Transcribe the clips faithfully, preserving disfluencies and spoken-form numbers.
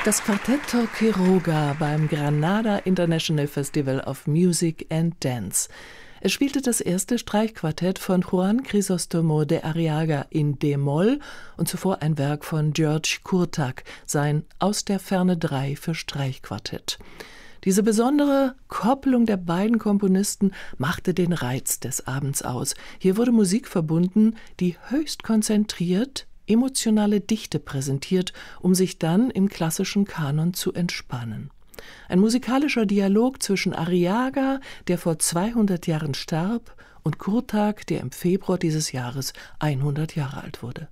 Das Quartetto Quiroga beim Granada International Festival of Music and Dance. Es spielte das erste Streichquartett von Juan Crisóstomo de Arriaga in d-Moll und zuvor ein Werk von György Kurták, sein Aus der Ferne drei für Streichquartett. Diese besondere Kopplung der beiden Komponisten machte den Reiz des Abends aus. Hier wurde Musik verbunden, die höchst konzentriert emotionale Dichte präsentiert, um sich dann im klassischen Kanon zu entspannen. Ein musikalischer Dialog zwischen Arriaga, der vor zweihundert Jahren starb, und Kurták, der im Februar dieses Jahres hundert Jahre alt wurde.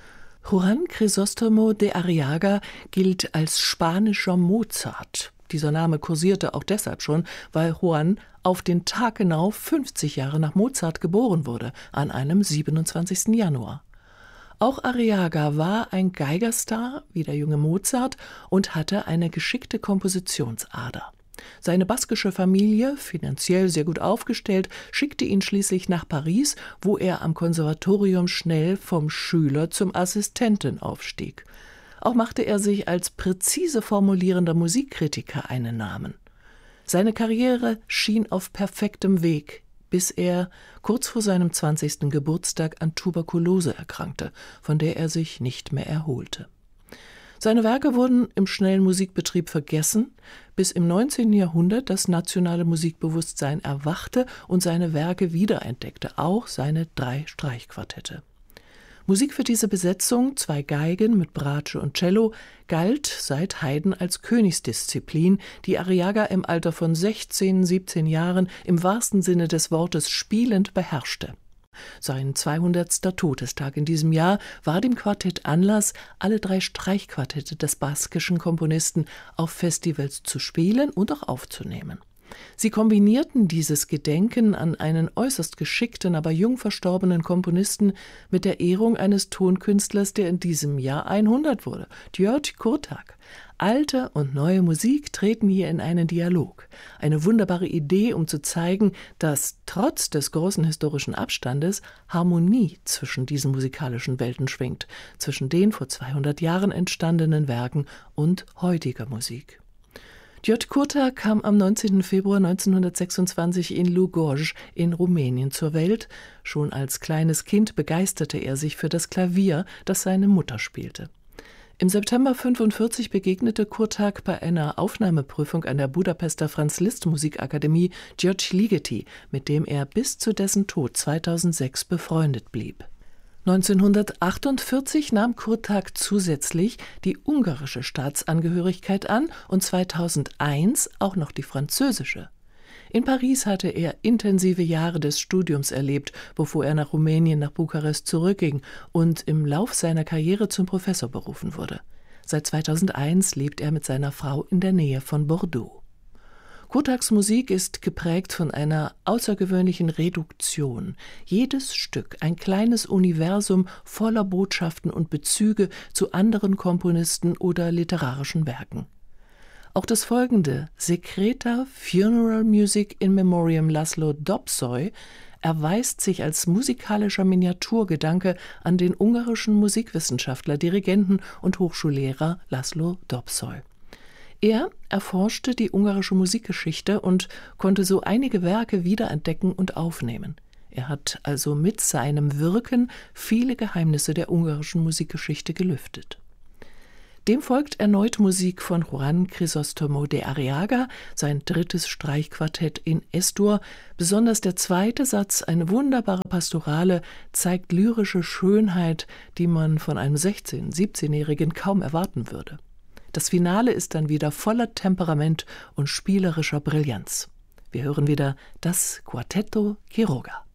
Juan Crisóstomo de Arriaga gilt als spanischer Mozart. Dieser Name kursierte auch deshalb schon, weil Juan auf den Tag genau fünfzig Jahre nach Mozart geboren wurde, an einem siebenundzwanzigsten Januar. Auch Arriaga war ein Geigerstar wie der junge Mozart und hatte eine geschickte Kompositionsader. Seine baskische Familie, finanziell sehr gut aufgestellt, schickte ihn schließlich nach Paris, wo er am Konservatorium schnell vom Schüler zum Assistenten aufstieg. Auch machte er sich als präzise formulierender Musikkritiker einen Namen. Seine Karriere schien auf perfektem Weg, bis er kurz vor seinem zwanzigsten Geburtstag an Tuberkulose erkrankte, von der er sich nicht mehr erholte. Seine Werke wurden im schnellen Musikbetrieb vergessen, bis im neunzehnten Jahrhundert das nationale Musikbewusstsein erwachte und seine Werke wiederentdeckte, auch seine drei Streichquartette. Musik für diese Besetzung, zwei Geigen mit Bratsche und Cello, galt seit Haydn als Königsdisziplin, die Arriaga im Alter von sechzehn, siebzehn Jahren im wahrsten Sinne des Wortes spielend beherrschte. Sein zweihundertster Todestag in diesem Jahr war dem Quartett Anlass, alle drei Streichquartette des baskischen Komponisten auf Festivals zu spielen und auch aufzunehmen. Sie kombinierten dieses Gedenken an einen äußerst geschickten, aber jung verstorbenen Komponisten mit der Ehrung eines Tonkünstlers, der in diesem Jahr hundert wurde, György Kurták. Alte und neue Musik treten hier in einen Dialog. Eine wunderbare Idee, um zu zeigen, dass trotz des großen historischen Abstandes Harmonie zwischen diesen musikalischen Welten schwingt, zwischen den vor zweihundert Jahren entstandenen Werken und heutiger Musik. György Kurták kam am neunzehnten Februar neunzehnhundertsechsundzwanzig in Lugoj in Rumänien zur Welt. Schon als kleines Kind begeisterte er sich für das Klavier, das seine Mutter spielte. Im September fünfundvierzig begegnete Kurták bei einer Aufnahmeprüfung an der Budapester Franz-Liszt-Musikakademie György Ligeti, mit dem er bis zu dessen Tod zweitausendsechs befreundet blieb. neunzehnhundertachtundvierzig nahm Kurták zusätzlich die ungarische Staatsangehörigkeit an und zweitausendeins auch noch die französische. In Paris hatte er intensive Jahre des Studiums erlebt, bevor er nach Rumänien, nach Bukarest zurückging und im Lauf seiner Karriere zum Professor berufen wurde. Seit zweitausendeins lebt er mit seiner Frau in der Nähe von Bordeaux. Kurtáks Musik ist geprägt von einer außergewöhnlichen Reduktion. Jedes Stück ein kleines Universum voller Botschaften und Bezüge zu anderen Komponisten oder literarischen Werken. Auch das folgende Secreta Funeral Music in Memoriam László Dobszöly erweist sich als musikalischer Miniaturgedanke an den ungarischen Musikwissenschaftler, Dirigenten und Hochschullehrer László Dobszöly. Er erforschte die ungarische Musikgeschichte und konnte so einige Werke wiederentdecken und aufnehmen. Er hat also mit seinem Wirken viele Geheimnisse der ungarischen Musikgeschichte gelüftet. Dem folgt erneut Musik von Juan Crisóstomo de Arriaga, sein drittes Streichquartett in Es-Dur. Besonders der zweite Satz, eine wunderbare Pastorale, zeigt lyrische Schönheit, die man von einem sechzehn-, siebzehnjährigen kaum erwarten würde. Das Finale ist dann wieder voller Temperament und spielerischer Brillanz. Wir hören wieder das Quartetto Quiroga.